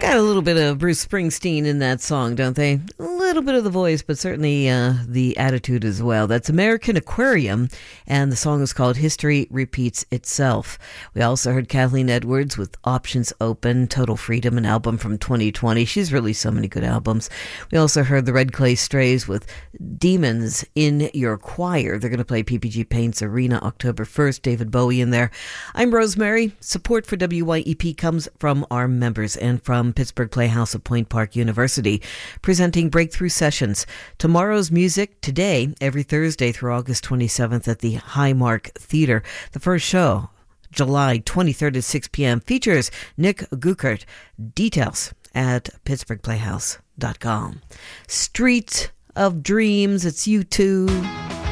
Got a little bit of Bruce Springsteen in that song, don't they? A little bit of the voice, but certainly the attitude as well. That's American Aquarium, and the song is called History Repeats Itself. We also heard Kathleen Edwards with Options Open, Total Freedom, an album from 2020. She's released so many good albums. We also heard the Red Clay Strays with Demons in Your Choir. They're going to play PPG Paints Arena October 1st. David Bowie in there. I'm Rosemary. Support for WYEP comes from our members and from Pittsburgh Playhouse of Point Park University, presenting Breakthrough Sessions. Tomorrow's music today, every Thursday through August 27th at the Highmark Theater. The first show, July 23rd at 6 p.m., features Nick Guckert. Details at pittsburghplayhouse.com. Street of Dreams, it's U2.